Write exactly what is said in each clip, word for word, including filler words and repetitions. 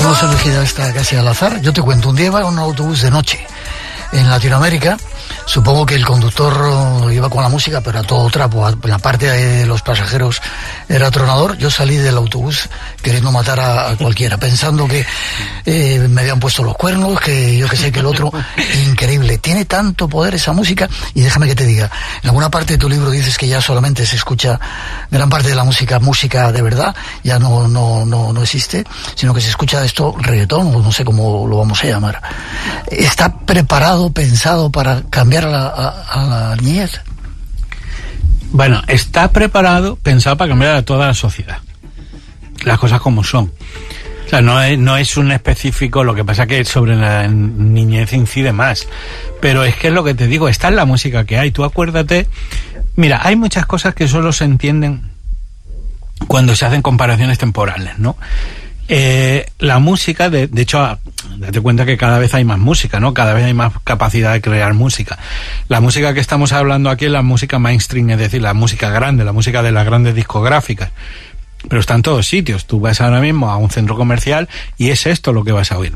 hemos elegido esta casi al azar. Yo te cuento, un día iba en un autobús de noche en Latinoamérica. Supongo que el conductor iba con la música, pero a todo trapo. La parte de los pasajeros era tronador. Yo salí del autobús queriendo matar a, a cualquiera, pensando que eh, me habían puesto los cuernos, que yo que sé, que el otro. Increíble. Tiene tanto poder esa música. Y déjame que te diga, en alguna parte de tu libro dices que ya solamente se escucha gran parte de la música, música de verdad, ya no, no, no, no existe, sino que se escucha esto reggaetón, o no sé cómo lo vamos a llamar. ¿Está preparado, pensado para cambiar a la, a, a la niñez? Bueno, está preparado, pensado para cambiar a toda la sociedad. Las cosas como son. O sea, no es, no es un específico, lo que pasa que sobre la niñez incide más. Pero es que es lo que te digo, esta es la música que hay. Tú acuérdate, mira, hay muchas cosas que solo se entienden cuando se hacen comparaciones temporales, ¿no? Eh, la música, de, de hecho, date cuenta que cada vez hay más música, ¿no? Cada vez hay más capacidad de crear música. La música que estamos hablando aquí es la música mainstream, es decir, la música grande, la música de las grandes discográficas. Pero está en todos sitios. Tú vas ahora mismo a un centro comercial y es esto lo que vas a oír.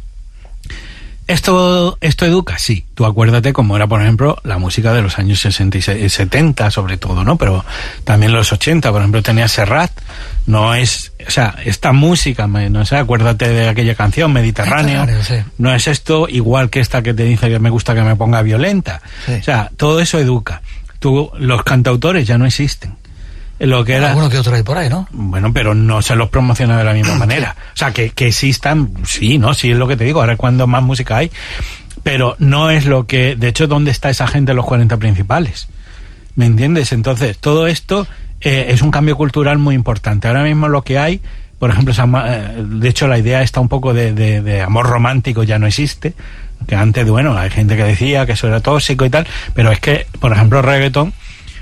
¿Esto, esto educa? Sí. Tú acuérdate cómo era, por ejemplo, la música de los años sesenta y setenta, sobre todo, ¿no? Pero también los ochenta, por ejemplo, tenía Serrat. No es, o sea, esta música, no sé, acuérdate de aquella canción, Mediterráneo. Sí. No es esto igual que esta que te dice que me gusta que me ponga violenta. Sí. O sea, todo eso educa. Tú, los cantautores ya no existen. Lo que era... Alguno que otro hay por ahí, ¿no? Bueno, pero no se los promociona de la misma manera. O sea, que, que existan, sí, ¿no? Sí, es lo que te digo, ahora es cuando más música hay. Pero no es lo que... De hecho, ¿dónde está esa gente en los cuarenta principales? ¿Me entiendes? Entonces, todo esto eh, es un cambio cultural muy importante. Ahora mismo lo que hay, por ejemplo, de hecho la idea está un poco de, de, de amor romántico, ya no existe. Que antes, bueno, hay gente que decía que eso era tóxico y tal, pero es que, por ejemplo, el reggaetón,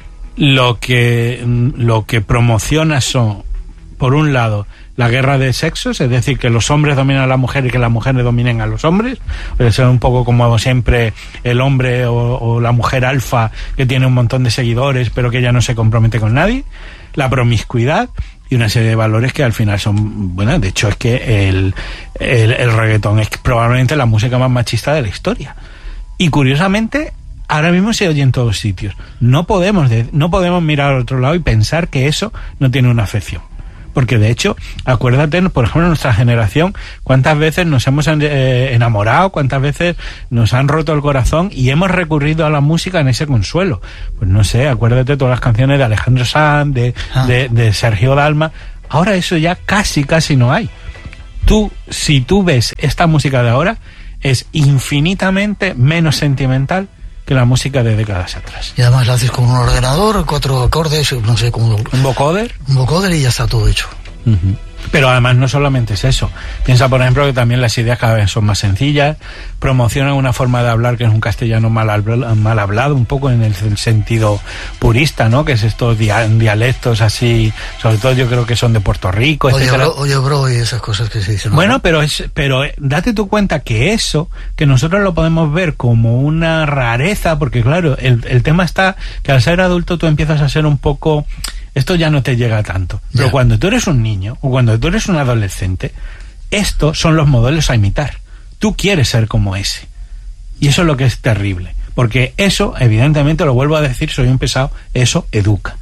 lo que lo que promociona son, por un lado, la guerra de sexos, es decir, que los hombres dominan a la mujer y que las mujeres dominen a los hombres. Puede ser un poco como siempre el hombre o, o la mujer alfa que tiene un montón de seguidores pero que ya no se compromete con nadie. La promiscuidad y una serie de valores que al final son, bueno, de hecho es que el, el, el reggaetón es probablemente la música más machista de la historia. Y curiosamente, ahora mismo se oye en todos sitios. No podemos, de, no podemos mirar al otro lado y pensar que eso no tiene una afección. Porque de hecho, acuérdate, por ejemplo, nuestra generación, cuántas veces nos hemos eh, enamorado, cuántas veces nos han roto el corazón y hemos recurrido a la música en ese consuelo. Pues no sé, acuérdate todas las canciones de Alejandro Sanz, de, ah. de, de Sergio Dalma. Ahora eso ya casi, casi no hay. Tú, si tú ves esta música de ahora, es infinitamente menos sentimental que la música de décadas atrás. Y además la haces con un ordenador, cuatro acordes, no sé cómo... ¿Un vocoder? Un vocoder y ya está todo hecho. Uh-huh. Pero además no solamente es eso. Piensa, por ejemplo, que también las ideas cada vez son más sencillas, promocionan una forma de hablar que es un castellano mal, habl- mal hablado, un poco en el, el sentido purista, ¿no? Que es estos dia- dialectos así, sobre todo yo creo que son de Puerto Rico, oye, etcétera. Bro, oye, bro, y esas cosas que se dicen. Bueno, ¿no? pero es, pero date tú cuenta que eso, que nosotros lo podemos ver como una rareza, porque claro, el, el tema está que al ser adulto tú empiezas a ser un poco... Esto ya no te llega tanto. Pero yeah. Cuando tú eres un niño o cuando tú eres un adolescente, estos son los modelos a imitar. Tú quieres ser como ese. Y eso es lo que es terrible. Porque eso, evidentemente, lo vuelvo a decir, soy un pesado, eso educa.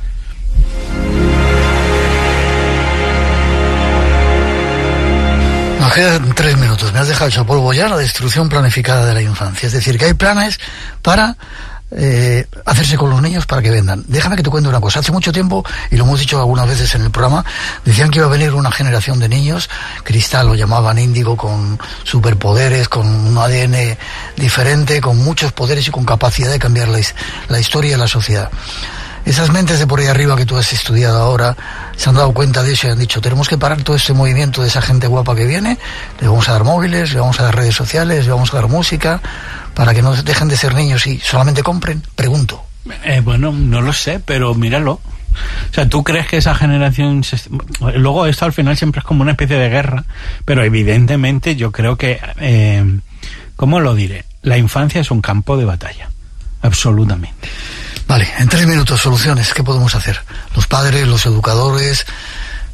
Nos quedan tres minutos. Me has dejado hecho polvo ya la destrucción planificada de la infancia. Es decir, que hay planes para... Eh, hacerse con los niños para que vendan. Déjame que te cuente una cosa. Hace mucho tiempo, y lo hemos dicho algunas veces en el programa, decían que iba a venir una generación de niños, Cristal lo llamaban índigo, con superpoderes, con un A D N diferente, con muchos poderes y con capacidad de cambiar la, la historia de la sociedad. Esas mentes de por ahí arriba que tú has estudiado ahora se han dado cuenta de eso y han dicho, tenemos que parar todo este movimiento de esa gente guapa que viene, le vamos a dar móviles, le vamos a dar redes sociales, le vamos a dar música, para que no dejen de ser niños y solamente compren. Pregunto. Eh, bueno, no lo sé, pero míralo. O sea, ¿tú crees que esa generación... Se... Luego esto al final siempre es como una especie de guerra, pero evidentemente yo creo que... Eh, ¿Cómo lo diré? La infancia es un campo de batalla. Absolutamente. Vale, en tres minutos, soluciones. ¿Qué podemos hacer? Los padres, los educadores...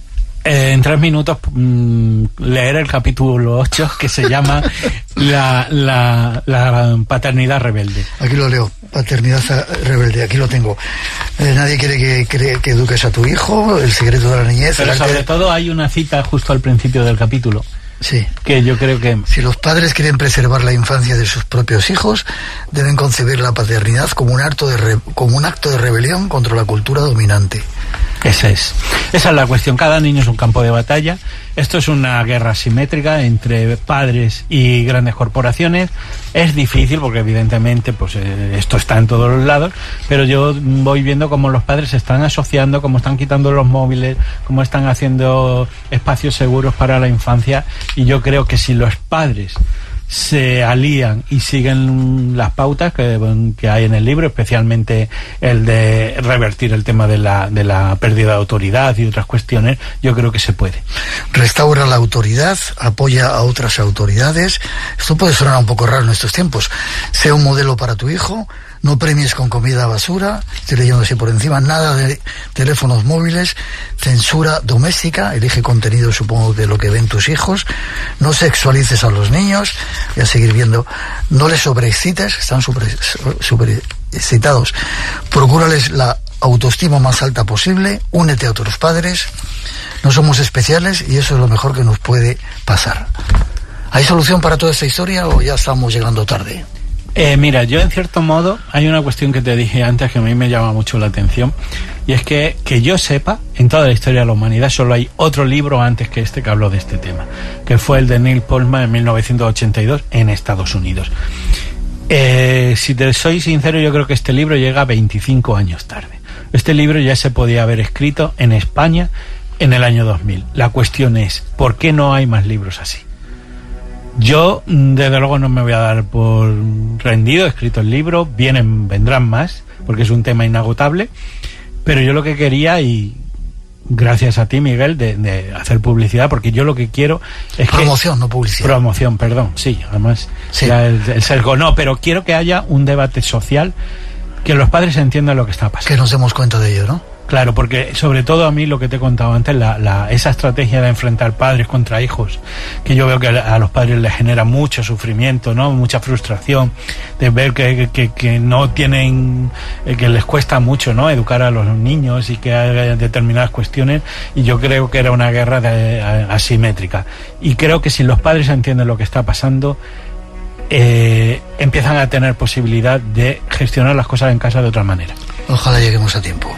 Eh, en tres minutos mmm, leer el capítulo ocho, que se llama la, la, la paternidad rebelde. Aquí lo leo, paternidad rebelde, aquí lo tengo. Eh, nadie quiere que, que, que eduques a tu hijo, el secreto de la niñez. Pero sobre de... todo hay una cita justo al principio del capítulo. Sí. Que yo creo que... Si los padres quieren preservar la infancia de sus propios hijos, deben concebir la paternidad como un acto de, re... como un acto de rebelión contra la cultura dominante. Esa es. Esa es la cuestión. Cada niño es un campo de batalla. Esto es una guerra asimétrica entre padres y grandes corporaciones. Es difícil porque evidentemente pues eh, esto está en todos los lados, pero yo voy viendo cómo los padres se están asociando, cómo están quitando los móviles, cómo están haciendo espacios seguros para la infancia, y yo creo que si los padres se alían y siguen las pautas que, que hay en el libro, especialmente el de revertir el tema de la, de la pérdida de autoridad y otras cuestiones, yo creo que se puede. Restaura la autoridad, apoya a otras autoridades. Esto puede sonar un poco raro en estos tiempos. Sea un modelo para tu hijo. No premies con comida basura, estoy leyendo así por encima, nada de teléfonos móviles, censura doméstica, elige contenido, supongo, de lo que ven tus hijos, no sexualices a los niños, voy a seguir viendo, no les sobreexcites, están sobreexcitados, procúrales la autoestima más alta posible, únete a otros padres, no somos especiales y eso es lo mejor que nos puede pasar. ¿Hay solución para toda esta historia o ya estamos llegando tarde? Eh, mira, yo en cierto modo, hay una cuestión que te dije antes que a mí me llama mucho la atención, y es que, que yo sepa, en toda la historia de la humanidad solo hay otro libro antes que este que habló de este tema, que fue el de Neil Postman en mil novecientos ochenta y dos en Estados Unidos. Eh, si te soy sincero, yo creo que este libro llega veinticinco años tarde. Este libro ya se podía haber escrito en España en el año dos mil. La cuestión es, ¿por qué no hay más libros así? Yo, desde luego, no me voy a dar por rendido, he escrito el libro, vienen, vendrán más, porque es un tema inagotable, pero yo lo que quería, y gracias a ti, Miguel, de, de hacer publicidad, porque yo lo que quiero es que... Promoción, no publicidad. Promoción, perdón, sí, además, sí. Ya el, el sesgo, no, pero quiero que haya un debate social, que los padres entiendan lo que está pasando. Que nos demos cuenta de ello, ¿no? Claro, porque sobre todo a mí lo que te he contado antes, la, la, esa estrategia de enfrentar padres contra hijos, que yo veo que a los padres les genera mucho sufrimiento, ¿no? Mucha frustración, de ver que, que, que no tienen, que les cuesta mucho, ¿no? Educar a los niños y que hay determinadas cuestiones, y yo creo que era una guerra de, a, asimétrica. Y creo que si los padres entienden lo que está pasando, eh, empiezan a tener posibilidad de gestionar las cosas en casa de otra manera. Ojalá lleguemos a tiempo.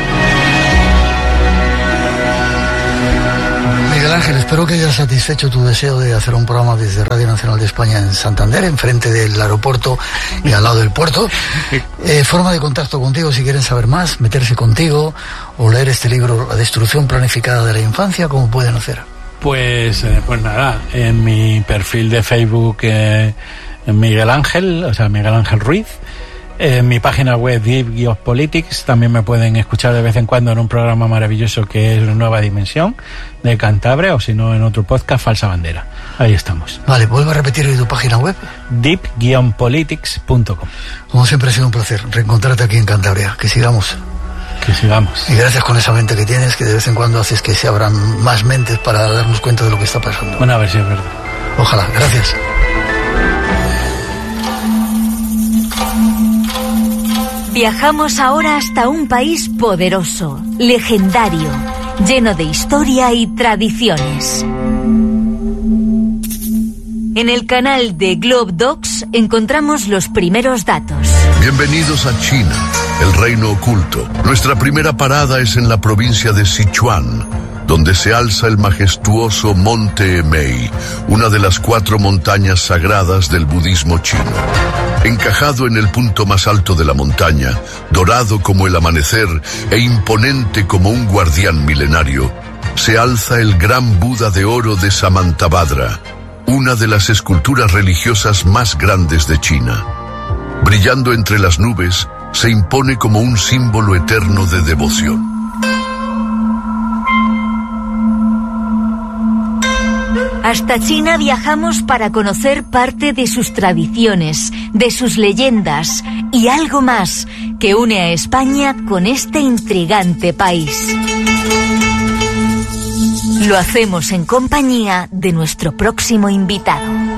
Miguel Ángel, espero que hayas satisfecho tu deseo de hacer un programa desde Radio Nacional de España en Santander, enfrente del aeropuerto y al lado del puerto. Eh, forma de contacto contigo, si quieren saber más, meterse contigo o leer este libro, La destrucción planificada de la infancia, ¿cómo pueden hacer? Pues, eh, pues nada, en mi perfil de Facebook, eh, Miguel Ángel, o sea, Miguel Ángel Ruiz. En mi página web Deep Politics también me pueden escuchar de vez en cuando en un programa maravilloso que es Nueva Dimensión de Cantabria, o si no en otro podcast, Falsa Bandera. Ahí estamos. Vale, vuelvo a repetir tu página web. deep politics punto com. Como siempre ha sido un placer reencontrarte aquí en Cantabria. Que sigamos. Que sigamos. Y gracias con esa mente que tienes, que de vez en cuando haces que se abran más mentes para darnos cuenta de lo que está pasando. Bueno, a ver si es verdad. Ojalá, gracias. Viajamos ahora hasta un país poderoso, legendario, lleno de historia y tradiciones. En el canal de Globe Docs encontramos los primeros datos. Bienvenidos a China, el reino oculto. Nuestra primera parada es en la provincia de Sichuan, donde se alza el majestuoso Monte Emei, una de las cuatro montañas sagradas del budismo chino. Encajado en el punto más alto de la montaña, dorado como el amanecer e imponente como un guardián milenario, se alza el gran Buda de oro de Samantabhadra, una de las esculturas religiosas más grandes de China. Brillando entre las nubes, se impone como un símbolo eterno de devoción. Hasta China viajamos para conocer parte de sus tradiciones, de sus leyendas y algo más que une a España con este intrigante país. Lo hacemos en compañía de nuestro próximo invitado.